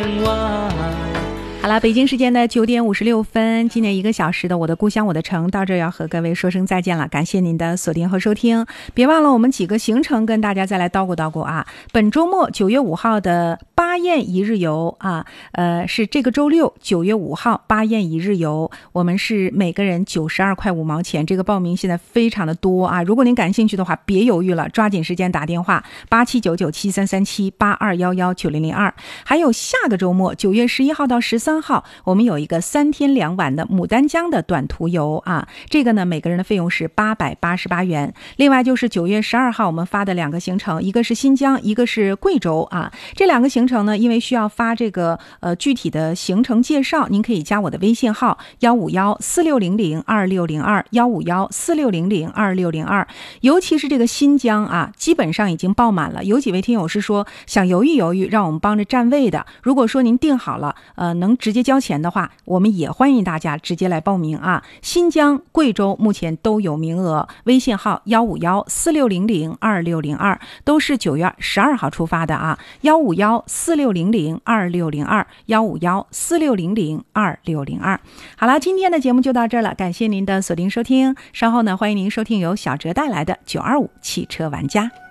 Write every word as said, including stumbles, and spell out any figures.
湾。 好了，北京时间的九点五十六分，今年一个小时的我的故乡我的城到这儿要和各位说声再见了，感谢您的锁定和收听。别忘了我们几个行程跟大家再来叨咕叨咕啊。本周末九月五号的巴彦一日游啊，呃是这个周六九月五号巴彦一日游，我们是每个人九十二块五毛钱，这个报名现在非常的多啊。如果您感兴趣的话，别犹豫了，抓紧时间打电话八七九九七三三七八二幺幺九零零二。还有下个周末九月十一号到十三号，我们有一个三天两晚的牡丹江的短途游啊，这个呢每个人的费用是八百八十八元。另外就是九月十二号我们发的两个行程，一个是新疆，一个是贵州啊。这两个行程呢，因为需要发这个呃具体的行程介绍，您可以加我的微信号幺五幺四六零零二六零二幺五幺四六零零二六零二。尤其是这个新疆啊，基本上已经爆满了。有几位听友是说想犹豫犹豫，让我们帮着占位的。如果说您订好了，呃，能直接交钱的话，我们也欢迎大家直接来报名啊。新疆、贵州目前都有名额，微信号幺五幺四六零零二六零二，都是九月十二号出发的啊。幺五幺四六零零二六零二，幺五幺四六零零二六零二。好了，今天的节目就到这儿了，感谢您的锁定收听。稍后呢，欢迎您收听由小哲带来的九二五汽车玩家。